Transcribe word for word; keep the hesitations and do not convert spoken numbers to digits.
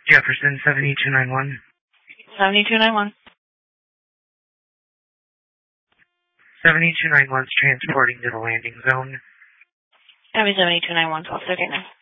Jefferson, seventy-two ninety-one. seventy-two ninety-one. seventy-two ninety-one is transporting to the landing zone. Copy seventy-two ninety-one, twelve second now.